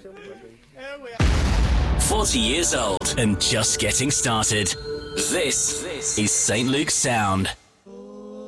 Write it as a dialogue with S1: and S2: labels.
S1: 40 years old and just getting started. This is St. Luke's Sound.